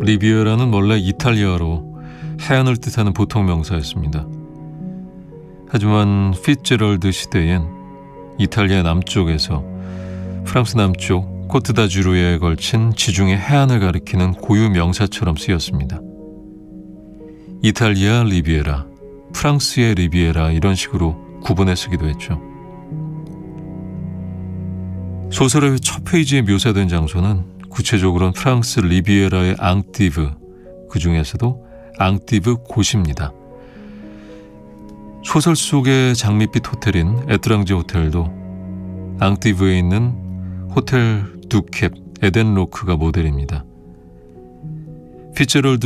리비에라는 원래 이탈리아로 해안을 뜻하는 보통 명사였습니다. 하지만 피츠제럴드 시대엔 이탈리아 남쪽에서 프랑스 남쪽 코트다주르에 걸친 지중해 해안을 가리키는 고유 명사처럼 쓰였습니다. 이탈리아 리비에라, 프랑스의 리비에라 이런 식으로 구분해 쓰기도 했죠. 소설의 첫 페이지에 묘사된 장소는 구체적으로는 프랑스 리비에라의 앙띠브, 그 중에서도 앙띠브 고시입니다. 소설 속의 장밋빛 호텔인 에트랑제 호텔도 앙띠브에 있는 호텔 두캡 에덴로크가 모델입니다. 피츠제럴드